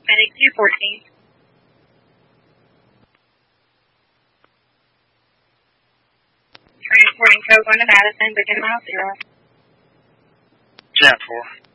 Medic 214. Transporting code 1 to Madison, begin mile 0. Jan 4.